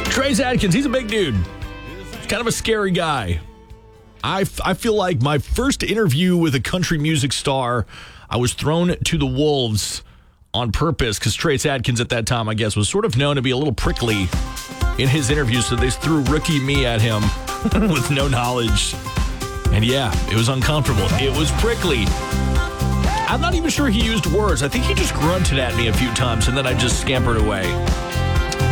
Trace Adkins, he's a big dude. He's kind of a scary guy. I feel like my first interview with a country music star, I was thrown to the wolves on purpose because Trace Adkins at that time, I guess, was sort of known to be a little prickly in his interviews, so they threw rookie me at him with no knowledge. And yeah, it was uncomfortable. It was prickly. I'm not even sure he used words. I think he just grunted at me a few times, and then I just scampered away.